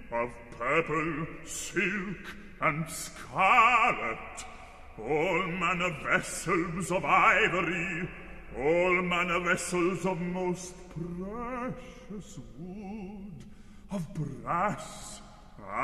of purple, silk, and scarlet, all manner vessels of ivory, all manner vessels of most precious wood, of brass,